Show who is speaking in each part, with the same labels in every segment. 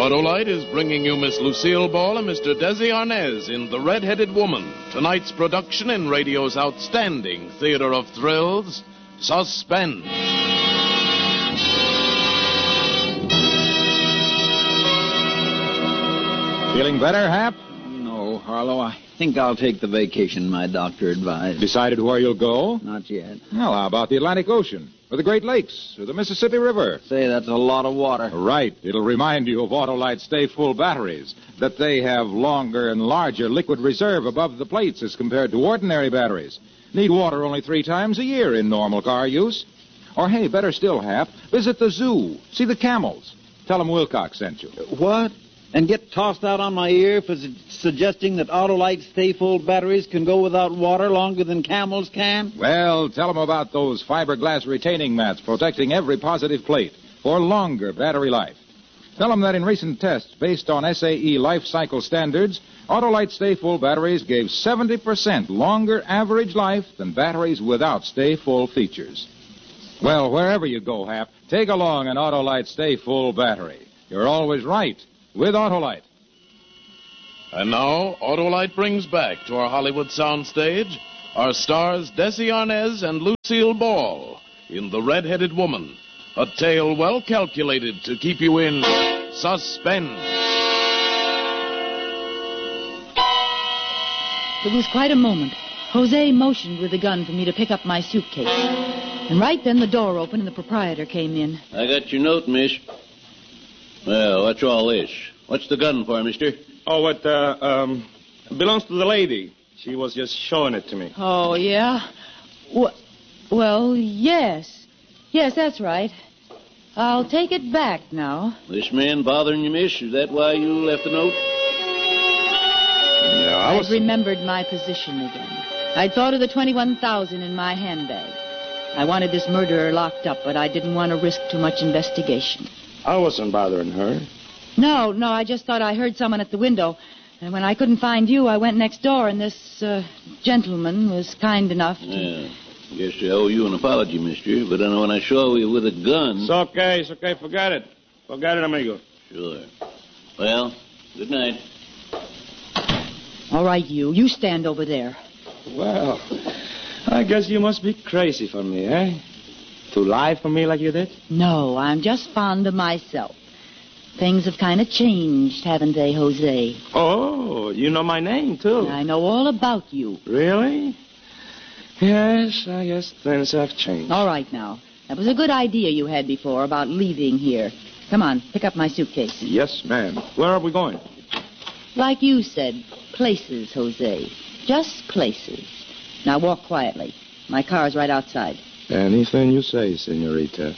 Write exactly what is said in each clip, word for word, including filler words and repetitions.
Speaker 1: Autolite is bringing you Miss Lucille Ball and Mister Desi Arnaz in The Red-Headed Woman, tonight's production in radio's outstanding theater of thrills, Suspense.
Speaker 2: Feeling better, Hap?
Speaker 3: No, Harlow. I think I'll take the vacation my doctor advised.
Speaker 2: Decided where you'll go?
Speaker 3: Not yet.
Speaker 2: Well, how about the Atlantic Ocean, or the Great Lakes, or the Mississippi River?
Speaker 3: Say, that's a lot of water.
Speaker 2: Right. It'll remind you of Autolite Stay Full batteries, that they have longer and larger liquid reserve above the plates as compared to ordinary batteries. Need water only three times a year in normal car use. Or, hey, better still, Hap, visit the zoo. See the camels. Tell them Wilcox sent you.
Speaker 3: What? And get tossed out on my ear for su- suggesting that Autolite Stay Full batteries can go without water longer than camels can?
Speaker 2: Well, tell them about those fiberglass retaining mats protecting every positive plate for longer battery life. Tell them that in recent tests based on S A E life cycle standards, Autolite Stay Full batteries gave seventy percent longer average life than batteries without Stay Full features. Well, wherever you go, Hap, take along an Autolite Stay Full battery. You're always right with Autolite.
Speaker 1: And now, Autolite brings back to our Hollywood soundstage our stars Desi Arnaz and Lucille Ball in The Red-Headed Woman, a tale well calculated to keep you in suspense.
Speaker 4: It was quite a moment. Jose motioned with the gun for me to pick up my suitcase. And right then the door opened and the proprietor came in.
Speaker 5: I got your note, miss. Well, what's all this? What's the gun for, mister?
Speaker 6: Oh, it, uh, um, belongs to the lady. She was just showing it to me.
Speaker 4: Oh, yeah? W- well, yes. Yes, that's right. I'll take it back now.
Speaker 5: This man bothering you, miss? Is that why you left the note?
Speaker 6: Yeah, I was...
Speaker 4: I'd remembered my position again. I'd thought of the twenty-one thousand in my handbag. I wanted this murderer locked up, but I didn't want to risk too much investigation.
Speaker 6: I wasn't bothering her.
Speaker 4: No, no, I just thought I heard someone at the window. And when I couldn't find you, I went next door, and this uh, gentleman was kind enough to...
Speaker 5: Yeah, guess I owe you an apology, mister, but then when I saw you with a gun...
Speaker 6: It's okay, it's okay, forget it. Forget it, amigo.
Speaker 5: Sure. Well, good night.
Speaker 4: All right, you. You stand over there.
Speaker 6: Well, I guess you must be crazy for me, eh? To lie for me like you did?
Speaker 4: No, I'm just fond of myself. Things have kind of changed, haven't they, Jose?
Speaker 6: Oh, you know my name, too.
Speaker 4: I know all about you.
Speaker 6: Really? Yes, I guess things have changed.
Speaker 4: All right, now. That was a good idea you had before about leaving here. Come on, pick up my suitcase.
Speaker 6: Yes, ma'am. Where are we going?
Speaker 4: Like you said, places, Jose. Just places. Now walk quietly. My car's right outside.
Speaker 6: Anything you say, senorita.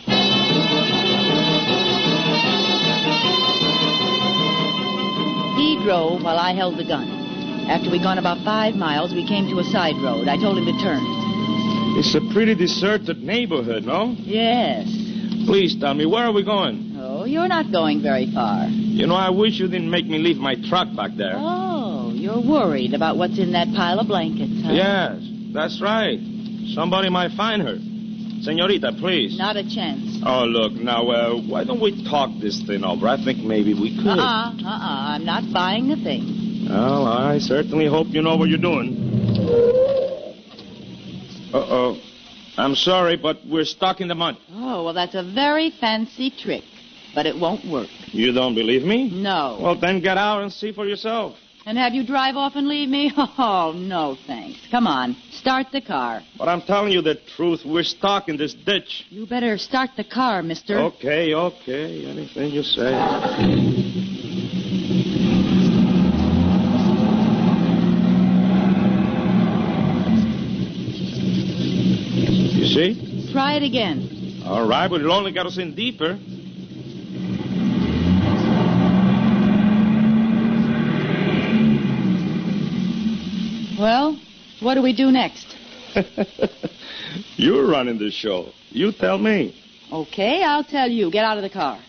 Speaker 4: He drove while I held the gun. After we'd gone about five miles, we came to a side road. I told him to turn.
Speaker 6: It's a pretty deserted neighborhood, no?
Speaker 4: Yes.
Speaker 6: Please tell me, where are we going?
Speaker 4: Oh, you're not going very far.
Speaker 6: You know, I wish you didn't make me leave my truck back there.
Speaker 4: Oh, you're worried about what's in that pile of blankets, huh?
Speaker 6: Yes, that's right. Somebody might find her. Senorita, please.
Speaker 4: Not a chance.
Speaker 6: Oh, look, now, uh, why don't we talk this thing over? I think maybe we could.
Speaker 4: Uh-uh, uh-uh. I'm not buying a thing.
Speaker 6: Well, I certainly hope you know what you're doing. Uh-oh. I'm sorry, but we're stuck in the mud.
Speaker 4: Oh, well, that's a very fancy trick, but it won't work.
Speaker 6: You don't believe me?
Speaker 4: No.
Speaker 6: Well, then get out and see for yourself.
Speaker 4: And have you drive off and leave me? Oh, no, thanks. Come on, start the car.
Speaker 6: But I'm telling you the truth. We're stuck in this ditch.
Speaker 4: You better start the car, mister.
Speaker 6: Okay, okay. Anything you say. You see?
Speaker 4: Try it again.
Speaker 6: All right, but it'll only get us in deeper.
Speaker 4: Well, what do we do next?
Speaker 6: You're running the show. You tell me.
Speaker 4: Okay, I'll tell you. Get out of the car.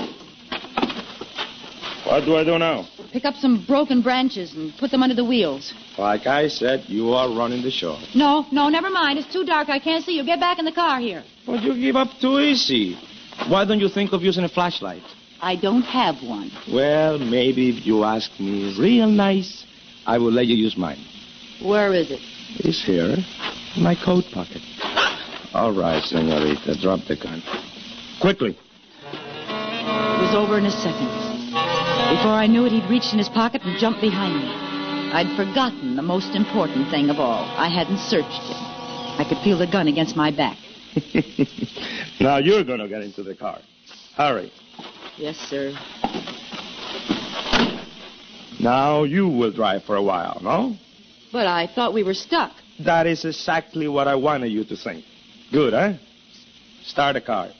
Speaker 6: What do I do now?
Speaker 4: Pick up some broken branches and put them under the wheels.
Speaker 6: Like I said, you are running the show.
Speaker 4: No, no, never mind. It's too dark. I can't see you. Get back in the car here.
Speaker 6: But you give up too easy. Why don't you think of using a flashlight?
Speaker 4: I don't have one.
Speaker 6: Well, maybe if you ask me real nice, I will let you use mine.
Speaker 4: Where is it?
Speaker 6: It's here, in my coat pocket. All right, senorita, drop the gun. Quickly.
Speaker 4: It was over in a second. Before I knew it, he'd reached in his pocket and jumped behind me. I'd forgotten the most important thing of all. I hadn't searched him. I could feel the gun against my back.
Speaker 6: Now you're going to get into the car. Hurry.
Speaker 4: Yes, sir.
Speaker 6: Now you will drive for a while, no?
Speaker 4: But I thought we were stuck.
Speaker 6: That is exactly what I wanted you to think. Good, eh? Start the car.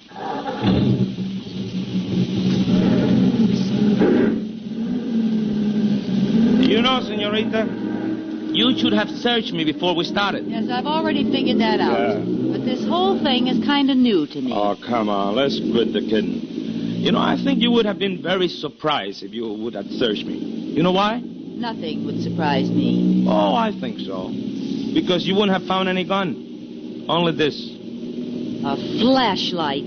Speaker 6: You know, senorita, you should have searched me before we started.
Speaker 4: Yes, I've already figured that out.
Speaker 6: Yeah.
Speaker 4: But this whole thing is kind of new to me.
Speaker 6: Oh, come on. Let's quit the kidding. You know, I think you would have been very surprised if you would have searched me. You know why?
Speaker 4: Nothing would surprise me.
Speaker 6: Oh, I think so. Because you wouldn't have found any gun. Only this.
Speaker 4: A flashlight.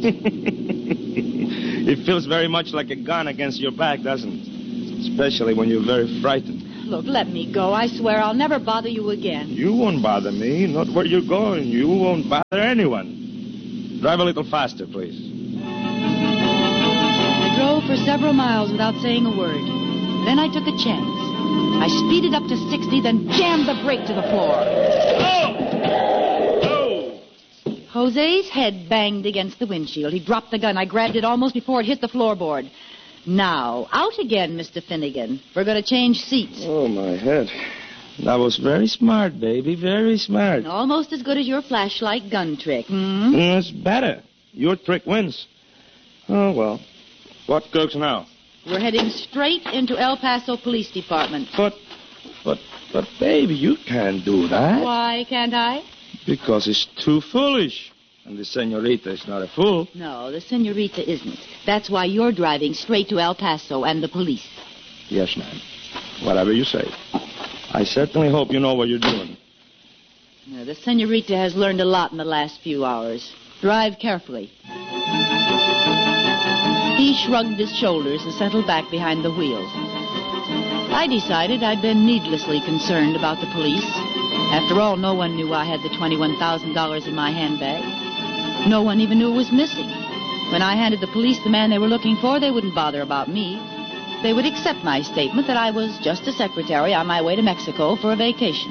Speaker 6: It feels very much like a gun against your back, doesn't it? Especially when you're very frightened.
Speaker 4: Look, let me go. I swear I'll never bother you again.
Speaker 6: You won't bother me. Not where you're going. You won't bother anyone. Drive a little faster, please.
Speaker 4: I drove for several miles without saying a word. Then I took a chance. I speeded up to sixty, then jammed the brake to the floor.
Speaker 6: Oh! Oh!
Speaker 4: Jose's head banged against the windshield. He dropped the gun. I grabbed it almost before it hit the floorboard. Now, out again, Mister Finnegan. We're going to change seats.
Speaker 6: Oh, my head. That was very smart, baby. Very smart.
Speaker 4: Almost as good as your flashlight gun trick, hmm?
Speaker 6: Mm, it's better. Your trick wins. Oh, well. What cooks now?
Speaker 4: We're heading straight into El Paso Police Department.
Speaker 6: But, but, but, baby, you can't do that.
Speaker 4: Why can't I?
Speaker 6: Because it's too foolish. And the senorita is not a fool.
Speaker 4: No, the senorita isn't. That's why you're driving straight to El Paso and the police.
Speaker 6: Yes, ma'am. Whatever you say. I certainly hope you know what you're doing.
Speaker 4: Now, the senorita has learned a lot in the last few hours. Drive carefully. He shrugged his shoulders and settled back behind the wheel. I decided I'd been needlessly concerned about the police. After all, no one knew I had the twenty-one thousand dollars in my handbag. No one even knew it was missing. When I handed the police the man they were looking for, they wouldn't bother about me. They would accept my statement that I was just a secretary on my way to Mexico for a vacation.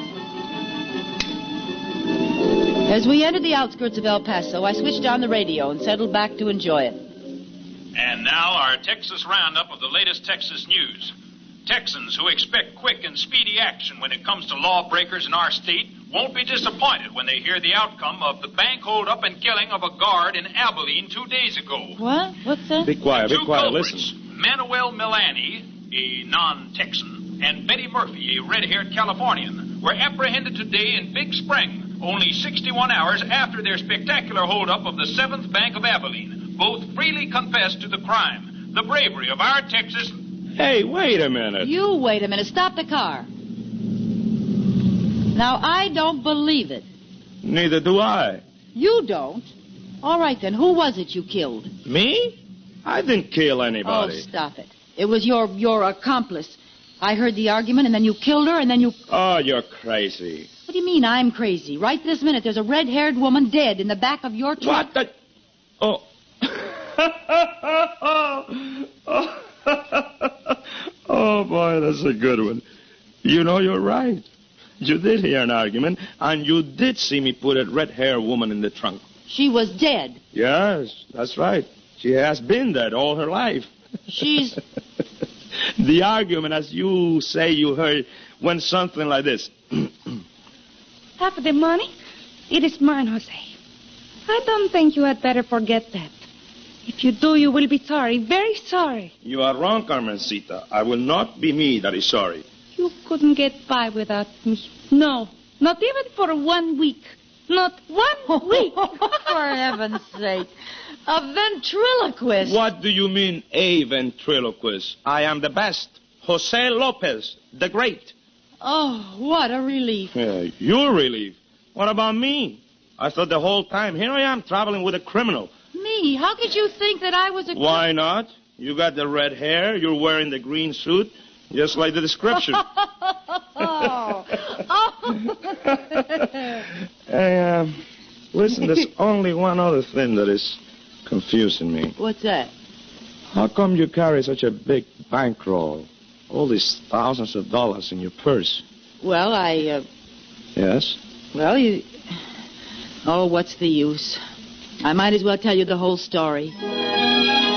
Speaker 4: As we entered the outskirts of El Paso, I switched on the radio and settled back to enjoy it.
Speaker 7: And now our Texas roundup of the latest Texas news. Texans who expect quick and speedy action when it comes to lawbreakers in our state won't be disappointed when they hear the outcome of the bank holdup and killing of a guard in Abilene two days ago.
Speaker 4: What? What's that?
Speaker 6: Be quiet,
Speaker 7: The
Speaker 6: be
Speaker 7: two
Speaker 6: quiet,
Speaker 7: culprits,
Speaker 6: listen.
Speaker 7: Manuel Milani, a non-Texan, and Betty Murphy, a red-haired Californian, were apprehended today in Big Spring, only sixty-one hours after their spectacular holdup of the seventh Bank of Abilene. Both freely confessed to the crime. The bravery of our Texas...
Speaker 6: Hey, wait a minute.
Speaker 4: You wait a minute. Stop the car. Now, I don't believe it.
Speaker 6: Neither do I.
Speaker 4: You don't? All right, then. Who was it you killed?
Speaker 6: Me? I didn't kill anybody.
Speaker 4: Oh, stop it. It was your your accomplice. I heard the argument, and then you killed her, and then you...
Speaker 6: Oh, you're crazy.
Speaker 4: What do you mean I'm crazy? Right this minute, there's a red-haired woman dead in the back of your truck.
Speaker 6: What the... Oh. oh. Oh, boy, that's a good one. You know, you're right. You did hear an argument, and you did see me put a red-haired woman in the trunk.
Speaker 4: She was dead.
Speaker 6: Yes, that's right. She has been dead all her life.
Speaker 4: She's...
Speaker 6: The argument, as you say you heard, went something like this.
Speaker 8: Half of the money? It is mine, Jose. I don't think you had better forget that. If you do, you will be sorry, very sorry.
Speaker 6: You are wrong, Carmencita. I will not be me that is sorry.
Speaker 8: You couldn't get by without me. No, not even for one week. Not one week.
Speaker 4: For heaven's sake. A ventriloquist.
Speaker 6: What do you mean, a ventriloquist? I am the best. Jose Lopez, the great.
Speaker 4: Oh, what a relief.
Speaker 6: Yeah, you're relieved. What about me? I thought the whole time, here I am traveling with a criminal.
Speaker 4: Me? me? How could you think that I was a...
Speaker 6: Why not? You got the red hair, you're wearing the green suit, just like the description.
Speaker 4: oh. oh.
Speaker 6: Hey, uh, listen, there's only one other thing that is confusing me.
Speaker 4: What's that?
Speaker 6: How come you carry such a big bankroll? All these thousands of dollars in your purse.
Speaker 4: Well, I, uh...
Speaker 6: Yes?
Speaker 4: Well, you... Oh, what's the use? I might as well tell you the whole story.